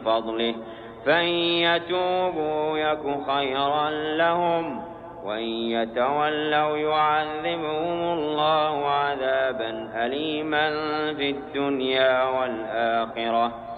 فضله فإن يتوبوا يك خيرا لهم وإن يتولوا يعذبهم الله عذابا أليما في الدنيا والآخرة